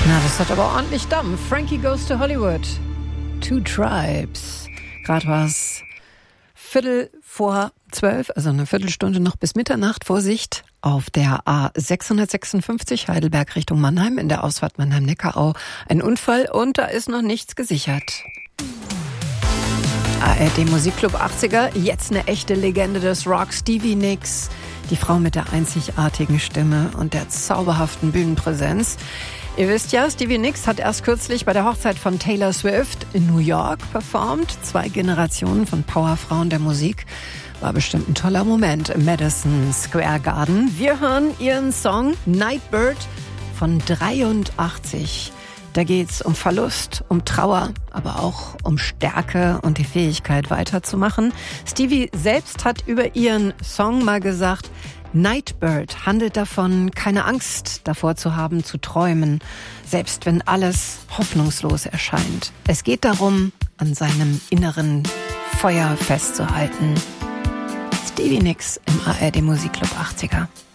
Na, das hat aber ordentlich Dampf. Frankie Goes to Hollywood. Two Tribes. Gerade war es 11:45, also eine Viertelstunde noch bis Mitternacht. Vorsicht, auf der A656 Heidelberg Richtung Mannheim in der Ausfahrt Mannheim-Neckarau ein Unfall und da ist noch nichts gesichert. ARD Musikclub 80er, jetzt eine echte Legende des Rock, Stevie Nicks. Die Frau mit der einzigartigen Stimme und der zauberhaften Bühnenpräsenz. Ihr wisst ja, Stevie Nicks hat erst kürzlich bei der Hochzeit von Taylor Swift in New York performt. 2 Generationen von Powerfrauen der Musik. War bestimmt ein toller Moment im Madison Square Garden. Wir hören ihren Song Nightbird von 83. Da geht's um Verlust, um Trauer, aber auch um Stärke und die Fähigkeit weiterzumachen. Stevie selbst hat über ihren Song mal gesagt, Nightbird handelt davon, keine Angst davor zu haben, zu träumen, selbst wenn alles hoffnungslos erscheint. Es geht darum, an seinem inneren Feuer festzuhalten. Stevie Nicks im ARD Musikclub 80er.